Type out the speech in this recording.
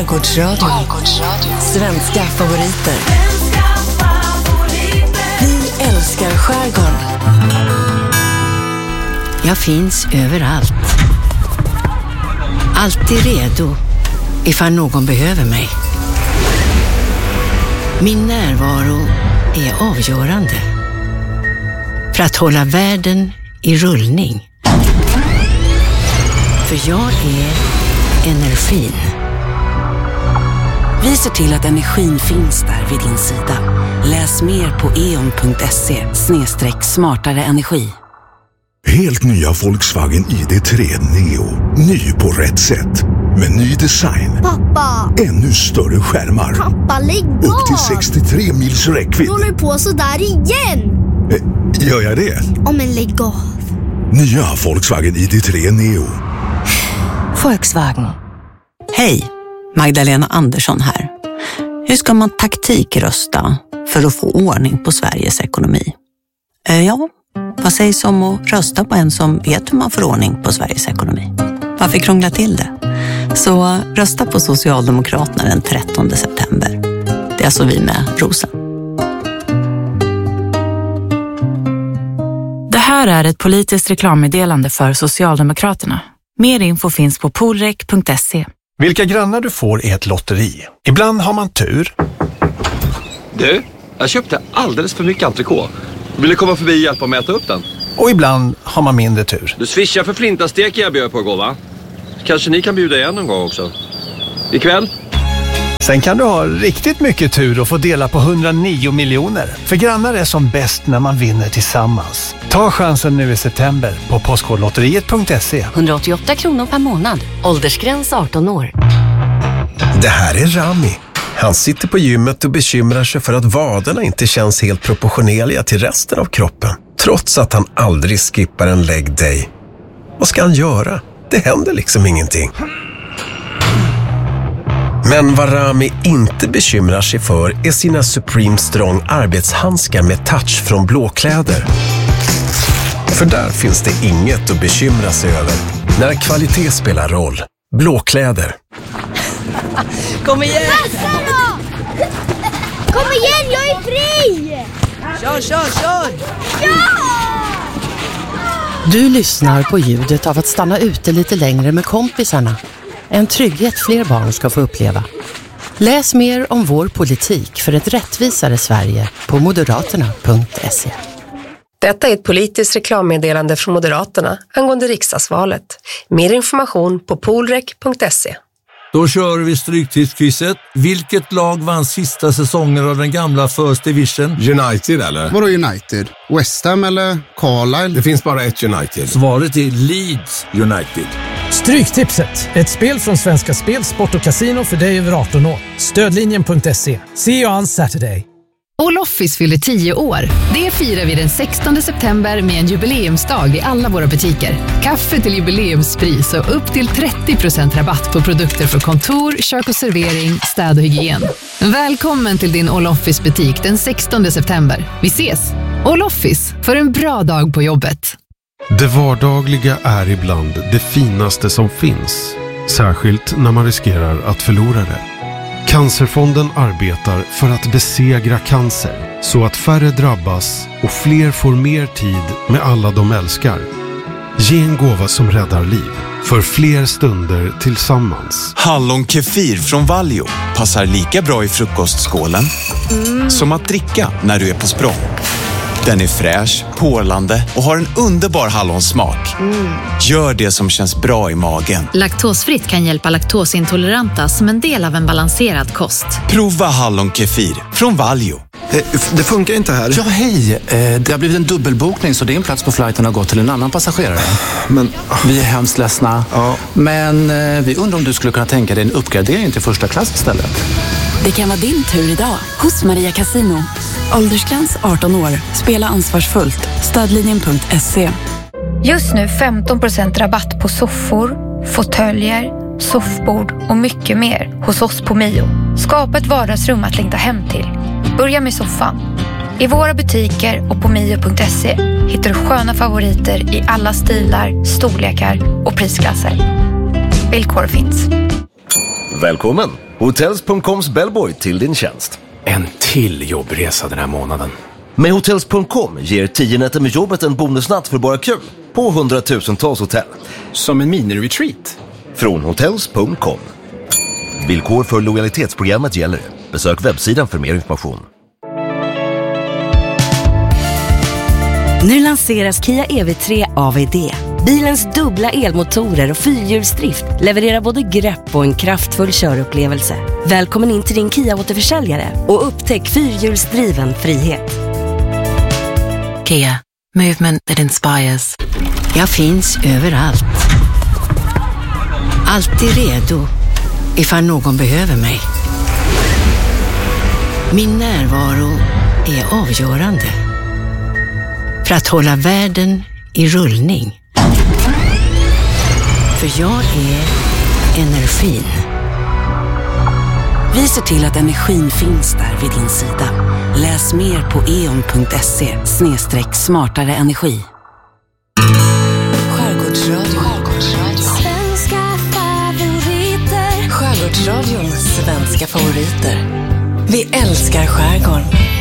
Skärgårdsradio. Svenska favoriter. Vi älskar skärgården. Jag finns överallt. Alltid redo ifall någon behöver mig. Min närvaro är avgörande för att hålla världen i rullning. För jag är energin. Vi ser till att energin finns där vid din sida. Läs mer på eon.se/smartare energi. Helt nya Volkswagen ID3 Neo. Ny på rätt sätt. Med ny design. Pappa! Ännu större skärmar. Pappa, lägg av! Upp till 63 mils räckvidd. Du håller på så där igen! Gör jag det? Men lägg av. Nya Volkswagen ID3 Neo. Volkswagen. Hej, Magdalena Andersson här. Hur ska man taktikrösta för att få ordning på Sveriges ekonomi? Vad sägs om att rösta på en som vet hur man får ordning på Sveriges ekonomi? Varför krångla till det? Så rösta på Socialdemokraterna den 13 september. Det är alltså vi med rosen. Det här är ett politiskt reklammeddelande för Socialdemokraterna. Mer info finns på polrek.se. Vilka grannar du får är ett lotteri. Ibland har man tur. Du, jag köpte alldeles för mycket entrecote. Vill du komma förbi och hjälpa mig att äta upp den? Och ibland har man mindre tur. Du swishar för flintasteken jag bjöd på igår, va? Kanske ni kan bjuda igen någon gång också. Ikväll? Sen kan du ha riktigt mycket tur och få dela på 109 miljoner. För grannar är som bäst när man vinner tillsammans. Ta chansen nu i september på postkodlotteriet.se. 188 kronor per månad. Åldersgräns 18 år. Det här är Rami. Han sitter på gymmet och bekymrar sig för att vaderna inte känns helt proportionerliga till resten av kroppen. Trots att han aldrig skippar en leg day. Vad ska han göra? Det händer liksom ingenting. Men vad Rami inte bekymrar sig för är sina Supreme Strong arbetshandskar med touch från Blåkläder. För där finns det inget att bekymra sig över när kvalitet spelar roll. Blåkläder. Kom igen! Passa då! Kom igen, jag är fri! Kör! Ja! Du lyssnar på ljudet av att stanna ute lite längre med kompisarna. En trygghet fler barn ska få uppleva. Läs mer om vår politik för ett rättvisare Sverige på moderaterna.se. Detta är ett politiskt reklammeddelande från Moderaterna angående riksdagsvalet. Mer information på polrek.se. Då kör vi stryktipsquizet. Vilket lag vann sista säsongen av den gamla First Division? United eller? Vadå United? West Ham eller Carlisle? Det finns bara ett United. Svaret är Leeds United. Stryktipset. Ett spel från Svenska Spel, Sport och Casino för dig över 18 år. Stödlinjen.se. See you on Saturday. All-Office fyller 10 år. Det firar vi den 16 september med en jubileumsdag i alla våra butiker. Kaffe till jubileumspris och upp till 30% rabatt på produkter för kontor, kök och servering, städ och hygien. Välkommen till din All-Office-butik den 16 september. Vi ses! All-Office, för en bra dag på jobbet. Det vardagliga är ibland det finaste som finns. Särskilt när man riskerar att förlora det. Cancerfonden arbetar för att besegra cancer så att färre drabbas och fler får mer tid med alla de älskar. Ge en gåva som räddar liv för fler stunder tillsammans. Hallon kefir från Valio passar lika bra i frukostskålen som att dricka när du är på språng. Den är fräsch, porlande och har en underbar hallonsmak. Gör det som känns bra i magen. Laktosfritt kan hjälpa laktosintoleranta som en del av en balanserad kost. Prova hallon kefir från Valio. Det funkar inte här. Ja, hej. Det har blivit en dubbelbokning så din plats på flighten har gått till en annan passagerare. Men vi är hemskt ledsna. Ja. Men vi undrar om du skulle kunna tänka dig en uppgradering till första klass istället. Det kan vara din tur idag hos Maria Casino. Åldersgräns 18 år. Spela ansvarsfullt. Stödlinjen.se. Just nu 15% rabatt på soffor, fåtöljer, soffbord och mycket mer hos oss på Mio. Skapa ett vardagsrum att längta hem till. Börja med soffan. I våra butiker och på mio.se hittar du sköna favoriter i alla stilar, storlekar och prisklasser. Villkor finns. Välkommen! Hotels.coms bellboy till din tjänst. En till jobbresa den här månaden. Med Hotels.com ger 10 nätter med jobbet en bonusnatt för bara kul på 100,000-tals hotell. Som en mini-retreat. Från Hotels.com. Villkor för lojalitetsprogrammet gäller. Besök webbsidan för mer information. Nu lanseras Kia EV3 AVD. Bilens dubbla elmotorer och fyrhjulsdrift levererar både grepp och en kraftfull körupplevelse. Välkommen in till din Kia-återförsäljare och upptäck fyrhjulsdriven frihet. Kia, movement that inspires. Jag finns överallt. Alltid redo ifall någon behöver mig. Min närvaro är avgörande för att hålla världen i rullning. För jag är energin. Vi ser till att energin finns där vid din sida. Läs mer på eon.se/smartare energi. Skärgårdsradio. Svenska favoriter. Skärgårdsradions svenska favoriter. Vi älskar skärgården.